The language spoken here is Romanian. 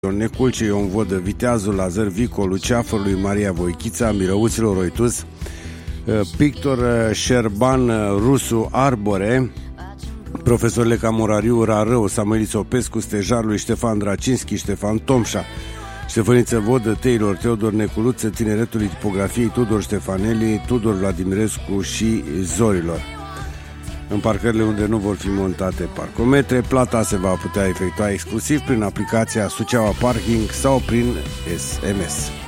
Neculce, Ion Vodă, Viteazul, Lazar Vicolu, Ceafărului, Maria Voichița, Mirăuților Oituz, Pictor Șerban, Rusu Arbore, profesor Leca Morariu, Rarău, Samuel Isopescu, Stejarului, Ștefan Dracinski, Ștefan Tomșa, Ștefăniță Vodă, Taylor, Teodor Neculuță, Tineretului Tipografiei, Tudor Ștefaneli, Tudor Vladimirescu și Zorilor. În parcările unde nu vor fi montate parcometre, plata se va putea efectua exclusiv prin aplicația Suceava Parking sau prin SMS.